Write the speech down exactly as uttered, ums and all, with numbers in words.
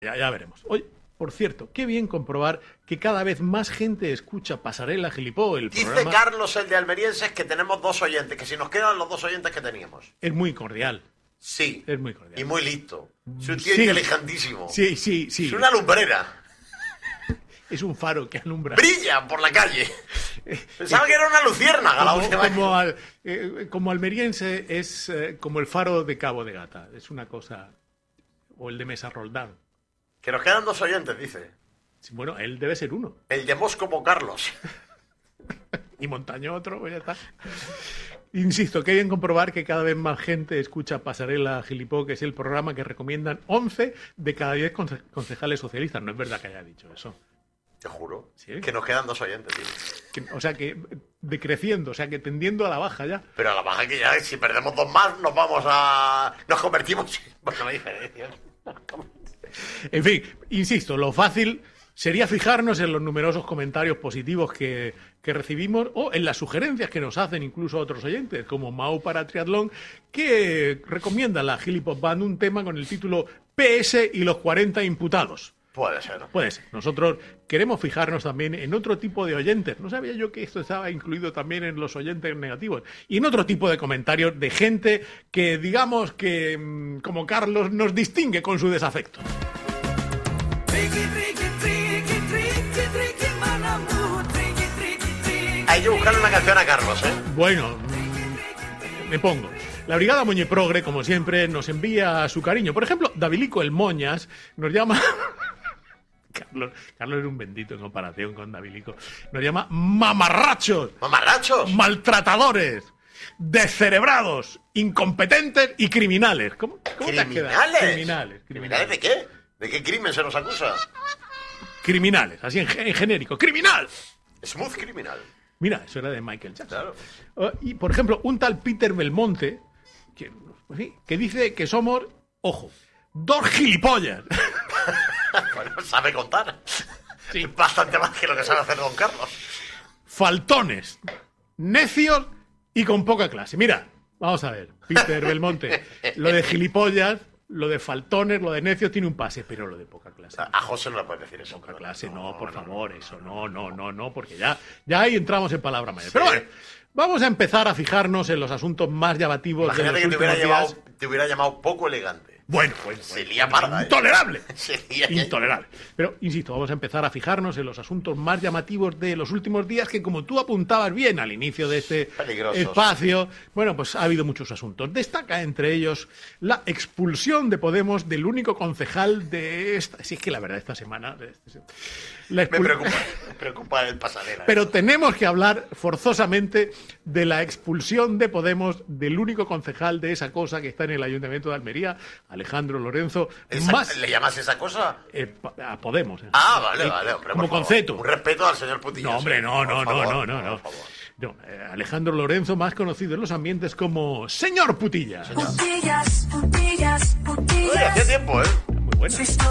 Ya, ya veremos. Oye, por cierto, qué bien comprobar que cada vez más gente escucha Pasarela Gilipó, el Dice programa. Carlos, el de Almerienses, que tenemos dos oyentes, que si nos quedan los dos oyentes que teníamos. Es muy cordial. Sí. Es muy cordial. Y muy listo. Es un tío Sí. inteligentísimo. Sí, sí, sí. Es una lumbrera. Es un faro que alumbra. Brilla por la calle. Pensaba que era una luciérnaga la Como, última. como, al, eh, como almeriense es eh, como el faro de Cabo de Gata. Es una cosa... O el de Mesa Roldán. Que nos quedan dos oyentes, dice. Sí, bueno, él debe ser uno. El de Mos como Carlos. Y Montaño otro, pues ya está. Insisto, que hay que comprobar que cada vez más gente escucha Pasarela Gilipó, que es el programa que recomiendan once de cada diez conce- concejales socialistas. No es verdad que haya dicho eso. Te juro. ¿Sí? Que nos quedan dos oyentes, tío. Que- o sea, que decreciendo, o sea, que tendiendo a la baja ya. Pero a la baja que ya, si perdemos dos más, nos vamos a... Nos convertimos... Bueno, no hay diferencia. En fin, insisto, lo fácil sería fijarnos en los numerosos comentarios positivos que, que recibimos o en las sugerencias que nos hacen incluso otros oyentes, como Mau para Triatlón, que recomienda a la Gilipop Band un tema con el título P S y los cuarenta imputados. Puede ser. Puede ser. Nosotros queremos fijarnos también en otro tipo de oyentes. No sabía yo que esto estaba incluido también en los oyentes negativos. Y en otro tipo de comentarios de gente que, digamos que, mm, como Carlos, nos distingue con su desafecto. Hay que buscarle una canción a Carlos, ¿eh? Bueno, mm, me pongo. La Brigada Moñeprogre, como siempre, nos envía su cariño. Por ejemplo, Davilico el Moñas nos llama... Carlos, Carlos es un bendito en comparación con Davilico. Nos llama mamarrachos, ¿Mamarrachos? maltratadores, descerebrados, incompetentes y criminales. ¿Cómo, cómo te has quedado? ¿Criminales? Criminales. ¿Criminales de qué? ¿De qué crimen se nos acusa? Criminales, así en, en genérico. ¡Criminal! Smooth criminal. Mira, eso era de Michael Jackson. Claro. Uh, y, por ejemplo, un tal Peter Belmonte, que, sí, que dice que somos, ojo, dos gilipollas. Bueno, sabe contar. Sí. Bastante más que lo que sabe hacer don Carlos. Faltones, necios y con poca clase. Mira, vamos a ver, Peter Belmonte, lo de gilipollas, lo de faltones, lo de necios tiene un pase, pero lo de poca clase. A José no le puedes decir eso. Poca clase, no, por favor, eso, no, no, no, no, porque ya, ya ahí entramos en palabra mayor. Pero bueno, vamos a empezar a fijarnos en los asuntos más llamativos Imagínate de los que te hubiera, últimos días. llevado, te hubiera llamado poco elegante. Bueno, bueno, Se bueno, lía parda, ¿eh? intolerable. Se lía- Intolerable. Pero, insisto, vamos a empezar a fijarnos en los asuntos más llamativos de los últimos días, que como tú apuntabas bien al inicio de este Peligrosos. espacio, bueno, pues ha habido muchos asuntos. Destaca entre ellos la expulsión de Podemos del único concejal de esta... Si es que la verdad, esta semana... la Me expul- preocupa, me preocupa el pasarela. Pero tenemos que hablar forzosamente de la expulsión de Podemos del único concejal de esa cosa que está en el Ayuntamiento de Almería, Alejandro Lorenzo. Esa- Más ¿Le llamas esa cosa? eh, pa- a Podemos. eh. Ah, vale, Eh, vale, hombre. como por favor. concepto. Un respeto al señor Putillas. No, hombre, no, por no, no, favor, no, no, no. por favor. No, eh, Alejandro Lorenzo, más conocido en los ambientes como Señor Putillas. Putillas, putillas, Oye, putillas. hacía tiempo, ¿eh? Muy bueno.